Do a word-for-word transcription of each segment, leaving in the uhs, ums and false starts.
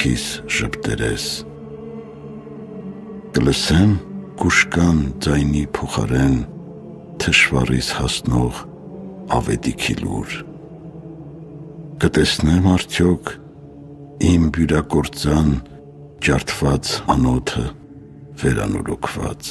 մտքիս ժպտերես։ Կլսեմ կուշկան ձայնի փոխարեն թշվառիս հասնող ավետիքի լուր։ Կտեսնեմ արդյոք իմ բյուրակործան ջարդված անոթը վերանորոգված։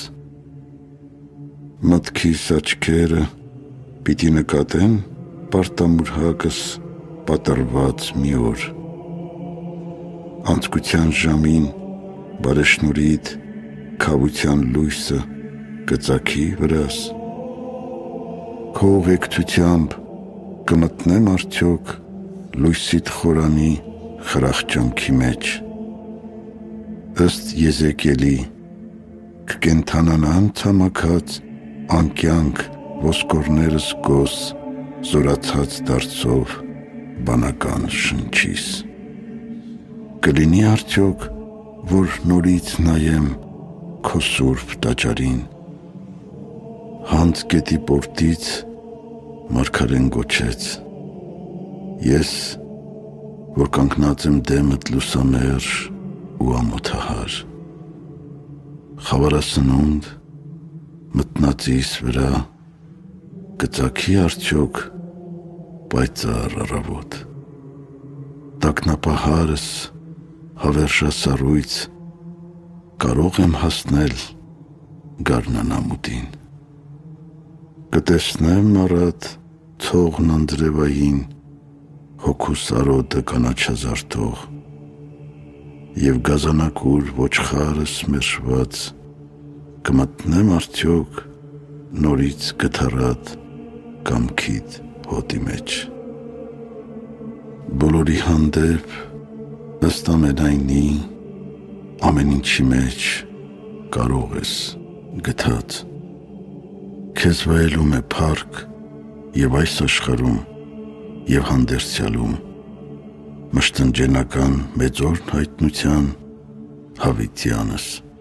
Մտքիս աչքերը պիտի նկատեն պարտամուրհակս պատրված մի օր։ Անցկության ժամին բարեշնորհիդ քավության լույսը կծագի վրաս։ Քո ուղեկցությամբ կմտնեմ արդյոք լույսիդ խորանի խրախճանքի մեջ։ Ըստ Եզեկիելի կկենդանանան ցամաքած անկյանք ոսկորներս գոս զորացած դարձով բանական շնչիս։ Կլինի արդյոք, որ նորից նայեմ քո սուրբ տաճարին, հանց գետի պորտից մարգարեն գոչեց, ես, որ կանգնած եմ դեմդ լուսամերժ ու ամոթահար, խավարասնունդ մտնածիս վրա կծագի արդյոք պայծառ առավոտ, տագնապահարս հավերժասառույց կարող եմ հասնել գարնանամուտին։ Կտեսնեմ առատ ցողն անձրևային հոգուս արոտը կանաչազարդող և գազանակուր ոչխարս մերժված կմտնեմ արդյոք նորից գթառատ կամքիդ հոտի մեջ։ Բոլորի հանդեպ ըստ ամենայնի ամեն ինչի մեջ կարող ես գթած։ Քեզ վայելում է փառք և այս աշխարհում և հանդերձյալում մշտնջենական մեծորն հայտնության հավիտյանս։